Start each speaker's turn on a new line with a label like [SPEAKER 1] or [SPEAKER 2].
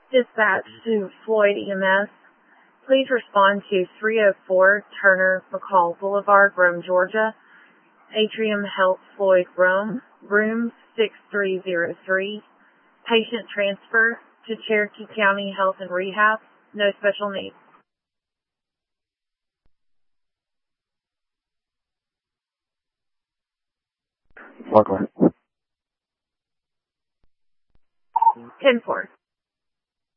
[SPEAKER 1] Dispatch to Floyd EMS. Please respond to 304 Turner McCall Boulevard, Rome, Georgia. Atrium Health Floyd, Rome, room 6303. Patient transfer to Cherokee County Health and Rehab. No special needs.
[SPEAKER 2] Parkland.
[SPEAKER 1] 10-4.